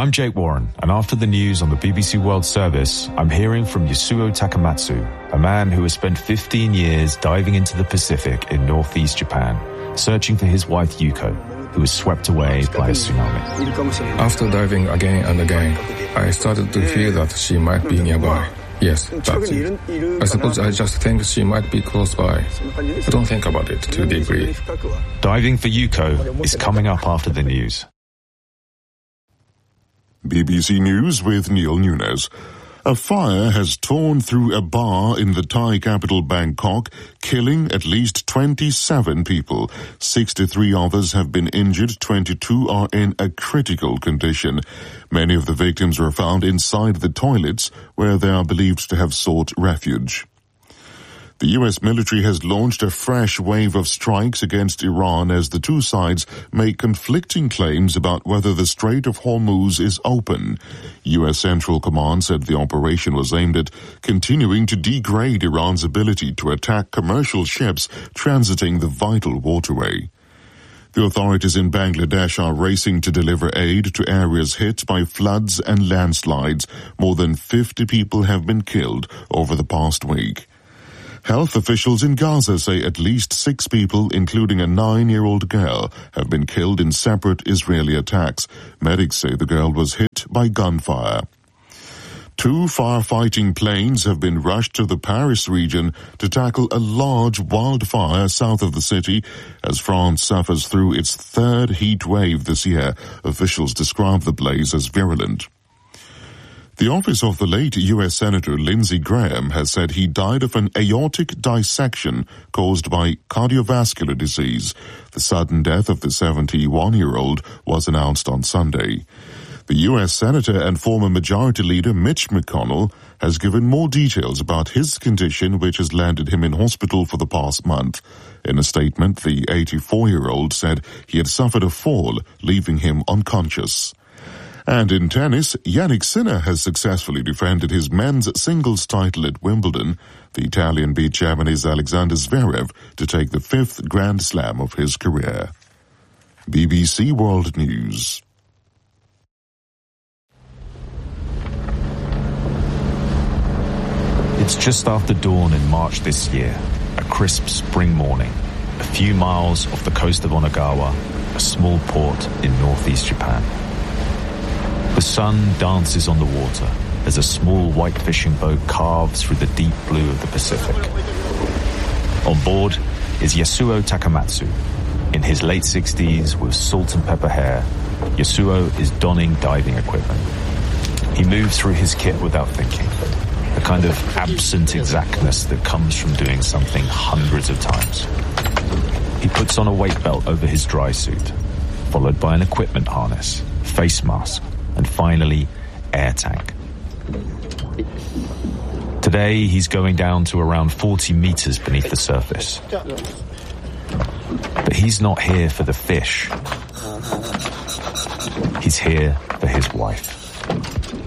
I'm Jake Warren, and after the news on the BBC World Service, I'm hearing from Yasuo Takamatsu, a man who has spent 15 years diving into the Pacific in northeast Japan, searching for his wife Yuko, who was swept away by a tsunami. After diving again and again, I started to feel that she might be nearby. Yes, that's it. I suppose I just think she might be close by. I don't think about it too deeply. Diving for Yuko is coming up after the news. BBC News with Neil Nunes. A fire has torn through a bar in the Thai capital Bangkok, killing at least 27 people. 63 others have been injured. 22 are in a critical condition. Many of the victims were found inside the toilets, where they are believed to have sought refuge. The U.S. military has launched a fresh wave of strikes against Iran as the two sides make conflicting claims about whether the Strait of Hormuz is open. U.S. Central Command said the operation was aimed at continuing to degrade Iran's ability to attack commercial ships transiting the vital waterway. The authorities in Bangladesh are racing to deliver aid to areas hit by floods and landslides. More than 50 people have been killed over the past week. Health officials in Gaza say at least 6 people, including a 9-year-old girl, have been killed in separate Israeli attacks. Medics say the girl was hit by gunfire. 2 firefighting planes have been rushed to the Paris region to tackle a large wildfire south of the city as France suffers through its 3rd heat wave this year. Officials describe the blaze as virulent. The office of the late U.S. Senator Lindsey Graham has said he died of an aortic dissection caused by cardiovascular disease. The sudden death of the 71-year-old was announced on Sunday. The U.S. Senator and former Majority Leader Mitch McConnell has given more details about his condition, which has landed him in hospital for the past month. In a statement, the 84-year-old said he had suffered a fall, leaving him unconscious. And in tennis, Jannik Sinner has successfully defended his men's singles title at Wimbledon. The Italian beat Germany's Alexander Zverev to take the 5th Grand Slam of his career. BBC World News. It's just after dawn in March this year, a crisp spring morning, a few miles off the coast of Onagawa, a small port in northeast Japan. The sun dances on the water as a small white fishing boat carves through the deep blue of the Pacific. On board is Yasuo Takamatsu. In his late 60s with salt and pepper hair, Yasuo is donning diving equipment. He moves through his kit without thinking, the kind of absent exactness that comes from doing something hundreds of times. He puts on a weight belt over his dry suit, followed by an equipment harness, face mask, and finally, air tank. Today, he's going down to around 40 meters beneath the surface. But he's not here for the fish. He's here for his wife.